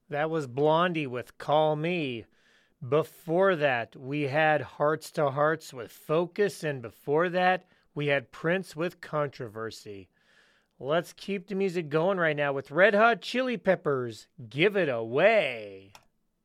That was Blondie with Call Me. Before that, we had Hearts to Hearts with Focus, and before that, we had Prince with Controversy. Let's keep the music going right now with Red Hot Chili Peppers. Give it away.